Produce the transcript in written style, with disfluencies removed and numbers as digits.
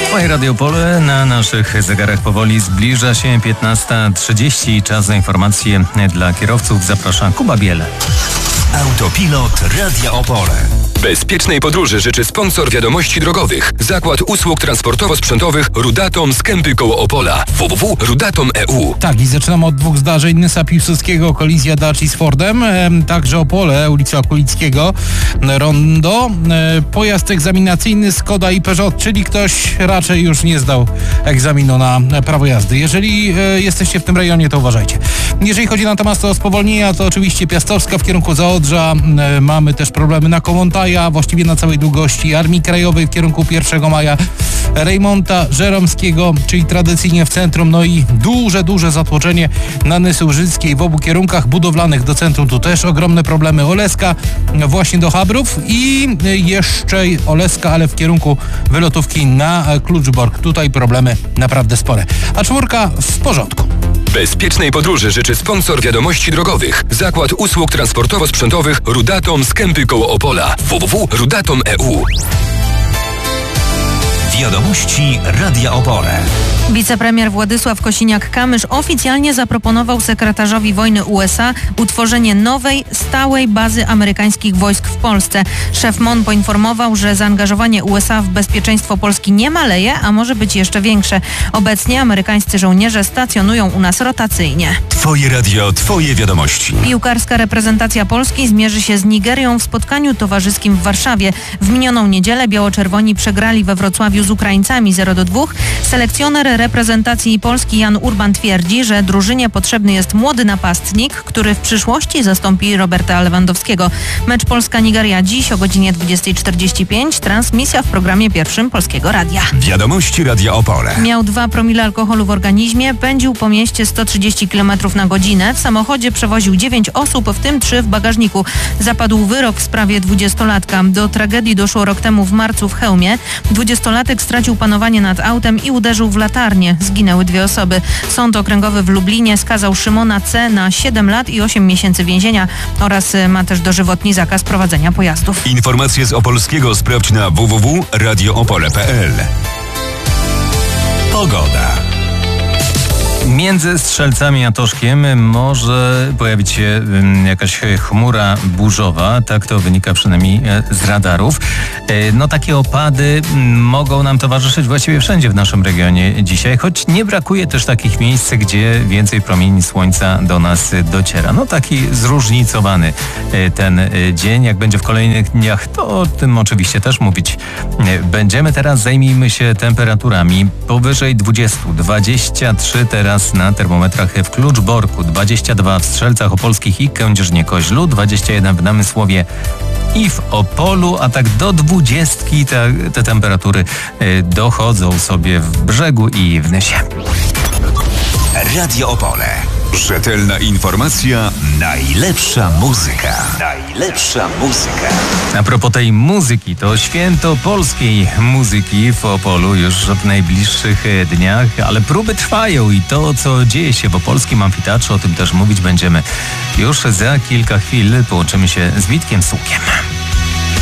Moje Radio Opole, na naszych zegarach powoli zbliża się 15:30. Czas na informacje dla kierowców. Zapraszam Kuba Biel. Autopilot Radia Opole. Bezpiecznej podróży życzy sponsor wiadomości drogowych. Zakład usług transportowo-sprzętowych Rudatom z Kępy koło Opola. www.rudatom.eu. Tak, i zaczynamy od dwóch zdarzeń. Nysa Piłsudskiego, kolizja Daci z Fordem. Także Opole, ulica Okulickiego, rondo. Pojazd egzaminacyjny Skoda i Peugeot, czyli ktoś raczej już nie zdał egzaminu na prawo jazdy. Jeżeli jesteście w tym rejonie, to uważajcie. Jeżeli chodzi natomiast o spowolnienia, to oczywiście Piastowska w kierunku Zaodrza. Mamy też problemy na Kołłątaja, właściwie na całej długości Armii Krajowej w kierunku 1 maja, Rejmonta Żeromskiego, czyli tradycyjnie w centrum, no i duże zatłoczenie na Nysy Łużyckiej w obu kierunkach budowlanych do centrum. Tu też ogromne problemy. Oleska właśnie do Chabrów i jeszcze Oleska, ale w kierunku wylotówki na Kluczbork. Tutaj problemy naprawdę spore. A czwórka w porządku. Bezpiecznej podróży życzy sponsor wiadomości drogowych. Zakład usług transportowo-sprzętowych Rudatom z Kępy koło Opola. www.rudatom.eu. Wiadomości Radia Opole. Wicepremier Władysław Kosiniak-Kamysz oficjalnie zaproponował sekretarzowi wojny USA utworzenie nowej, stałej bazy amerykańskich wojsk w Polsce. Szef MON poinformował, że zaangażowanie USA w bezpieczeństwo Polski nie maleje, a może być jeszcze większe. Obecnie amerykańscy żołnierze stacjonują u nas rotacyjnie. Twoje radio, twoje wiadomości. Piłkarska reprezentacja Polski zmierzy się z Nigerią w spotkaniu towarzyskim w Warszawie. W minioną niedzielę biało-czerwoni przegrali we Wrocławiu z Ukraińcami 0-2. Selekcjoner reprezentacji Polski Jan Urban twierdzi, że drużynie potrzebny jest młody napastnik, który w przyszłości zastąpi Roberta Lewandowskiego. Mecz Polska-Nigeria dziś o godzinie 20:45. Transmisja w programie pierwszym Polskiego Radia. Wiadomości Radia Opole. Miał 2 promile alkoholu w organizmie, pędził po mieście 130 km na godzinę. W samochodzie przewoził 9 osób, w tym 3 w bagażniku. Zapadł wyrok w sprawie 20-latka. Do tragedii doszło rok temu w marcu w Chełmie. 20-latek stracił panowanie nad autem i uderzył w latarnię. Zginęły 2 osoby. Sąd okręgowy w Lublinie skazał Szymona C. na 7 lat i 8 miesięcy więzienia oraz ma też dożywotni zakaz prowadzenia pojazdów. Informacje z Opolskiego sprawdź na www.radioopole.pl. Pogoda. Między Strzelcami a Toszkiem może pojawić się jakaś chmura burzowa, tak to wynika przynajmniej z radarów. No takie opady mogą nam towarzyszyć właściwie wszędzie w naszym regionie dzisiaj, choć nie brakuje też takich miejsc, gdzie więcej promieni słońca do nas dociera. No taki zróżnicowany ten dzień. Jak będzie w kolejnych dniach, to o tym oczywiście też mówić będziemy. Teraz zajmijmy się temperaturami. Powyżej 20, 23 teraz na termometrach w Kluczborku, 22 w Strzelcach Opolskich i Kędzierzynie-Koźlu, 21 w Namysłowie i w Opolu, a tak do 20 te temperatury dochodzą sobie w Brzegu i w Nysie. Radio Opole. Rzetelna informacja, najlepsza muzyka. Najlepsza muzyka. A propos tej muzyki, to święto polskiej muzyki w Opolu już w najbliższych dniach, ale próby trwają i to, co dzieje się w opolskim amfiteatrze, o tym też mówić będziemy już za kilka chwil. Połączymy się z Witkiem Sukiem.